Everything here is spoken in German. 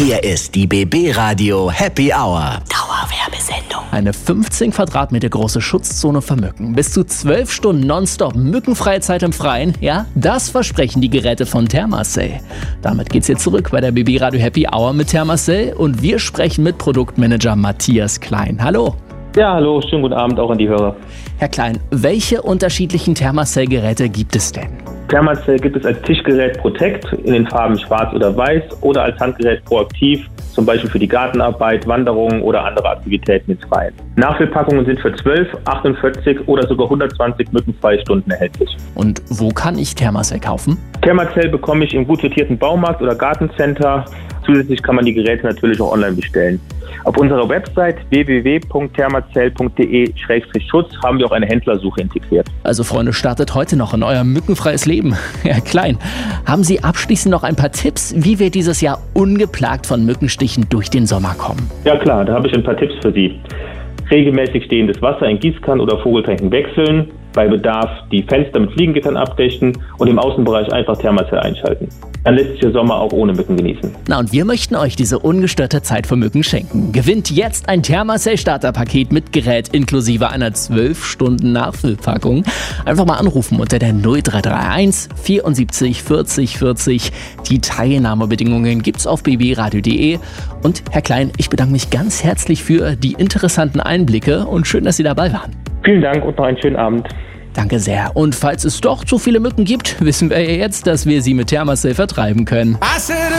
Hier ist die BB Radio Happy Hour. Dauerwerbesendung. Eine 15 Quadratmeter große Schutzzone für Mücken. Bis zu 12 Stunden nonstop mückenfreie Zeit im Freien. Ja, das versprechen die Geräte von Thermacell. Damit geht's jetzt zurück bei der BB Radio Happy Hour mit Thermacell und wir sprechen mit Produktmanager Matthias Klein. Hallo. Ja, hallo, schönen guten Abend auch an die Hörer. Herr Klein, welche unterschiedlichen Thermacell-Geräte gibt es denn? Thermacell gibt es als Tischgerät Protect in den Farben schwarz oder weiß oder als Handgerät Proaktiv, zum Beispiel für die Gartenarbeit, Wanderungen oder andere Aktivitäten ins Freien. Nachfüllpackungen sind für 12, 48 oder sogar 120 mückenfreie Stunden erhältlich. Und wo kann ich Thermacell kaufen? Thermacell bekomme ich im gut sortierten Baumarkt oder Gartencenter. Zusätzlich kann man die Geräte natürlich auch online bestellen. Auf unserer Website www.thermacell.de/Schutz haben wir auch eine Händlersuche integriert. Also Freunde, startet heute noch in euer mückenfreies Leben. Herr Klein, haben Sie abschließend noch ein paar Tipps, wie wir dieses Jahr ungeplagt von Mückenstichen durch den Sommer kommen? Ja klar, da habe ich ein paar Tipps für Sie. Regelmäßig stehendes Wasser in Gießkannen oder Vogeltränken wechseln, bei Bedarf die Fenster mit Fliegengittern abdichten und im Außenbereich einfach Thermacell einschalten. Dann lässt sich der Sommer auch ohne Mücken genießen. Na, und wir möchten euch diese ungestörte Zeit für Mücken schenken. Gewinnt jetzt ein Thermacell Starterpaket mit Gerät inklusive einer 12 Stunden Nachfüllpackung. Einfach mal anrufen unter der 0331 74 40 40. Die Teilnahmebedingungen gibt's auf bbradio.de. Und Herr Klein, ich bedanke mich ganz herzlich für die interessanten Einblicke und schön, dass Sie dabei waren. Vielen Dank und noch einen schönen Abend. Danke sehr. Und falls es doch zu viele Mücken gibt, wissen wir ja jetzt, dass wir sie mit Thermacell vertreiben können.